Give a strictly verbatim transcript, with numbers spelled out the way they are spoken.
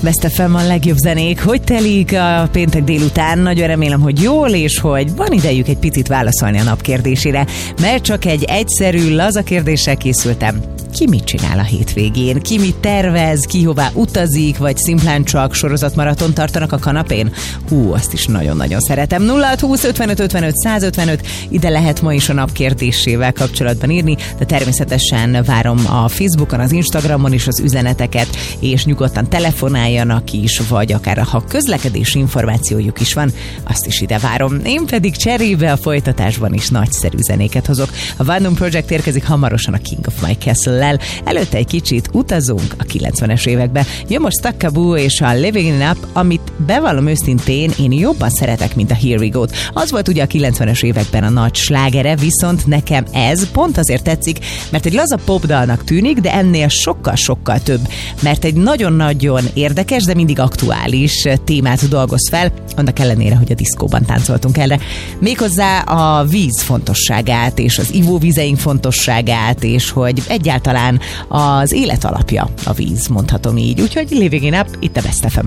Best ef em a legjobb zenék. Hogy telik a péntek délután? Nagyon remélem, hogy jól, és hogy van idejük egy picit válaszolni a nap kérdésére, mert csak egy egyszerű, laza kérdéssel készültem. Ki mit csinál a hétvégén? Ki mit tervez? Ki hová utazik? Vagy szimplán csak sorozatmaraton tartanak a kanapén? Hú, azt is nagyon-nagyon szeretem. nulla hat húsz ötvenöt ötvenöt százötvenöt, ide lehet ma is a nap kérdésével kapcsolatban írni, de természetesen várom a Facebookon, az Instagramon is az üzeneteket, és nyugodtan telefonáljanak is, vagy akár ha közlekedési információjuk is van, azt is ide várom. Én pedig cserébe a folytatásban is nagyszerű zenéket hozok. A Vandom Project érkezik hamarosan a King of My Castle-lel. Előtte egy kicsit utazunk a kilencvenes évekbe. Jön most Takaboo és a Living Up, amit bevallom őszintén én jobban szeretek, mint a Here We Go-t. Az volt ugye a kilencvenes években a nagy slágere, viszont nekem ez pont azért tetszik, mert egy laza popdalnak tűnik, de ennél sokkal-sokkal több, mert egy nagyon-nagyon érdekes, de mindig aktuális témát dolgoz fel, annak ellenére, hogy a diszkóban táncoltunk erre. Méghozzá a víz fontosságát, és az ivóvizeink fontosságát, és hogy egyáltalán az élet alapja a víz, mondhatom így. Úgyhogy Living It Up, itt a Best ef em.